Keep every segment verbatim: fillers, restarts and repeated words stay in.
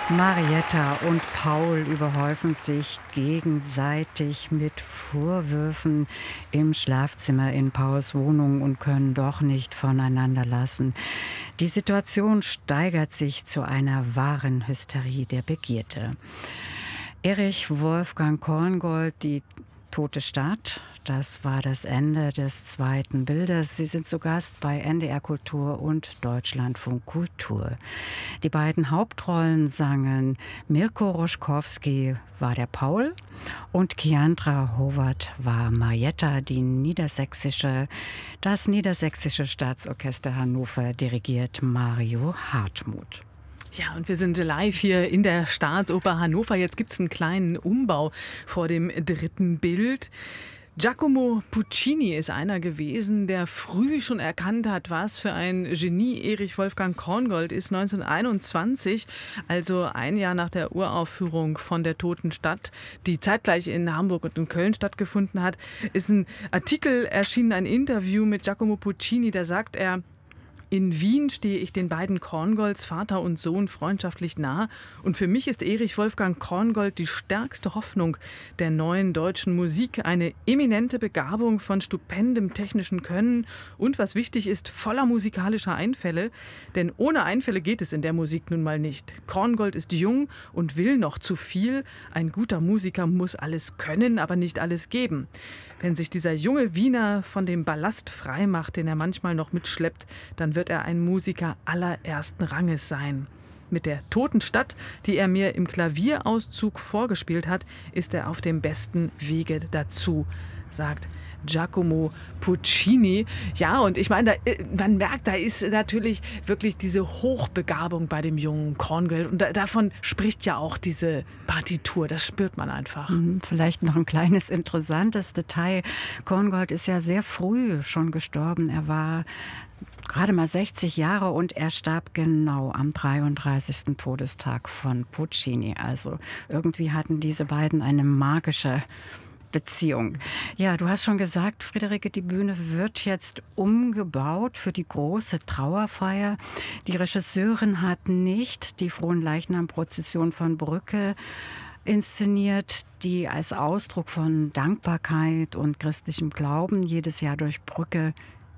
Marietta und Paul überhäufen sich gegenseitig mit Vorwürfen im Schlafzimmer in Pauls Wohnung und können doch nicht voneinander lassen. Die Situation steigert sich zu einer wahren Hysterie der Begierde. Erich Wolfgang Korngold, die Tote Stadt, das war das Ende des zweiten Bildes. Sie sind zu Gast bei N D R Kultur und Deutschlandfunk Kultur. Die beiden Hauptrollen sangen Mirko Roschkowski war der Paul und Kiandra Howard war Marietta, die niedersächsische, das Niedersächsische Staatsorchester Hannover dirigiert Mario Hartmuth. Ja, und wir sind live hier in der Staatsoper Hannover. Jetzt gibt es einen kleinen Umbau vor dem dritten Bild. Giacomo Puccini ist einer gewesen, der früh schon erkannt hat, was für ein Genie Erich Wolfgang Korngold ist. neunzehnhunderteinundzwanzig, also ein Jahr nach der Uraufführung von der Toten Stadt, die zeitgleich in Hamburg und in Köln stattgefunden hat, ist ein Artikel erschienen, ein Interview mit Giacomo Puccini, da sagt er: In Wien stehe ich den beiden Korngolds, Vater und Sohn, freundschaftlich nah. Und für mich ist Erich Wolfgang Korngold die stärkste Hoffnung der neuen deutschen Musik. Eine eminente Begabung von stupendem technischen Können und, was wichtig ist, voller musikalischer Einfälle. Denn ohne Einfälle geht es in der Musik nun mal nicht. Korngold ist jung und will noch zu viel. Ein guter Musiker muss alles können, aber nicht alles geben. Wenn sich dieser junge Wiener von dem Ballast frei macht, den er manchmal noch mitschleppt, dann wird er ein Musiker allerersten Ranges sein. Mit der Toten Stadt, die er mir im Klavierauszug vorgespielt hat, ist er auf dem besten Wege dazu, sagt Giacomo Puccini. Ja, und ich meine, da, man merkt, da ist natürlich wirklich diese Hochbegabung bei dem jungen Korngold. Und da, davon spricht ja auch diese Partitur, das spürt man einfach. Vielleicht noch ein kleines interessantes Detail. Korngold ist ja sehr früh schon gestorben. Er war gerade mal sechzig Jahre und er starb genau am dreiunddreißigsten Todestag von Puccini. Also irgendwie hatten diese beiden eine magische Beziehung. Ja, du hast schon gesagt, Friederike, die Bühne wird jetzt umgebaut für die große Trauerfeier. Die Regisseurin hat nicht die Fronleichnam-Prozession von Brücke inszeniert, die als Ausdruck von Dankbarkeit und christlichem Glauben jedes Jahr durch Brücke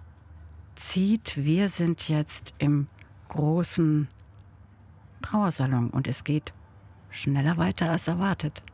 zieht. Wir sind jetzt im großen Trauersalon und es geht schneller weiter als erwartet.